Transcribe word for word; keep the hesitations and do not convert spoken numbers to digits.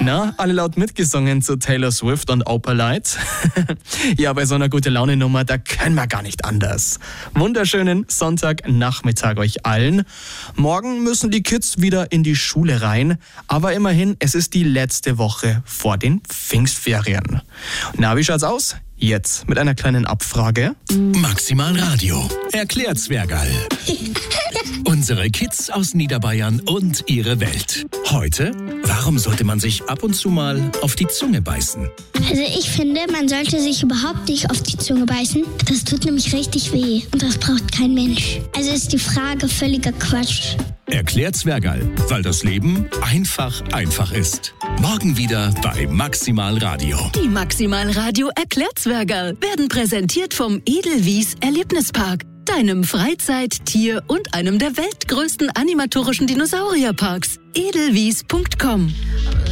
Na, alle laut mitgesungen zu Taylor Swift und Opalite? Ja, bei so einer Gute-Laune-Nummer, da können wir gar nicht anders. Wunderschönen Sonntagnachmittag euch allen. Morgen müssen die Kids wieder in die Schule rein, aber immerhin, es ist die letzte Woche vor den Pfingstferien. Na, wie schaut's aus? Jetzt mit einer kleinen Abfrage. Maximal Radio erklärt Zwergerl. Unsere Kids aus Niederbayern und ihre Welt. Heute, warum sollte man sich ab und zu mal auf die Zunge beißen? Also ich finde, man sollte sich überhaupt nicht auf die Zunge beißen. Das tut nämlich richtig weh und das braucht kein Mensch. Also ist die Frage völliger Quatsch. Erklärt Zwergerl, weil das Leben einfach einfach ist. Morgen wieder bei Maximal Radio. Die Maximal Radio erklärt Zwergerl werden präsentiert vom Edelwies Erlebnispark, deinem Freizeit-, Tier- und einem der weltgrößten animatorischen Dinosaurierparks. edelwies punkt com